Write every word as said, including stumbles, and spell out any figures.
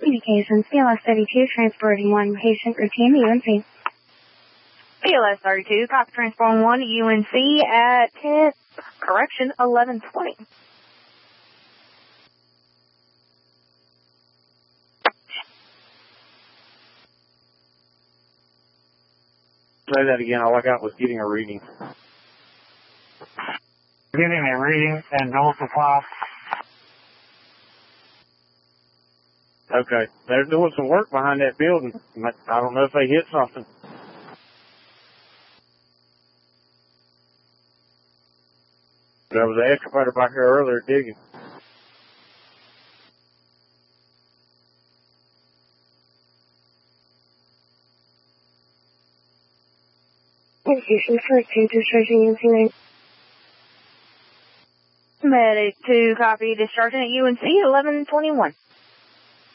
Communications, B L S thirty-two, transporting one patient, routine, U N C. B L S thirty-two, copy transporting one, U N C at ten, correction, eleven twenty. Say that again, all I got was getting a reading. Getting a reading and no supply. Okay, they're doing some work behind that building. I don't know if they hit something. There was an excavator back here earlier digging. Execution for two, discharging U N C nine. Medic two, copy, discharging at U N C, eleven twenty-one.